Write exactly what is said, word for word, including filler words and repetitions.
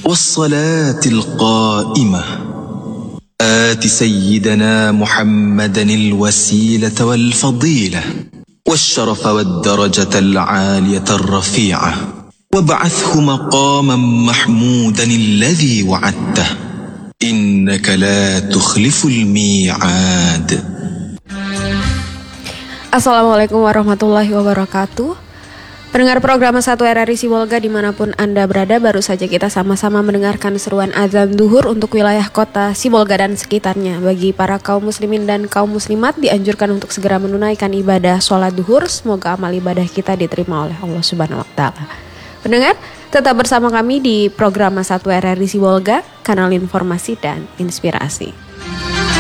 والصلاة القائمة آت سيدنا محمدا الوسيلة والفضيلة والشرف والدرجة العالية الرفيعة وابعثه مقاما محمودا الذي وعدته إنك لا تخلف الميعاد. Assalamualaikum warahmatullahi wabarakatuh. Pendengar program satu R R I Sibolga dimanapun Anda berada, baru saja kita sama-sama mendengarkan seruan azan duhur untuk wilayah kota Sibolga dan sekitarnya. Bagi para kaum muslimin dan kaum muslimat dianjurkan untuk segera menunaikan ibadah sholat duhur. Semoga amal ibadah kita diterima oleh Allah Subhanahu wa Ta'ala. Pendengar, tetap bersama kami di program satu R R I Sibolga, kanal informasi dan inspirasi.